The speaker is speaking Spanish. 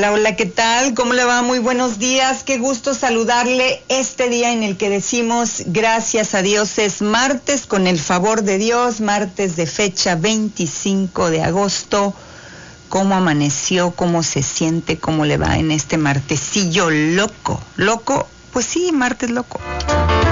Hola, hola, ¿qué tal? ¿Cómo le va? Muy buenos días. Qué gusto saludarle este día en el que decimos gracias a Dios. Es martes, con el favor de Dios, martes de fecha 25 de agosto. ¿Cómo amaneció? ¿Cómo se siente? ¿Cómo le va en este martesillo loco? ¿Loco? Pues sí, martes loco.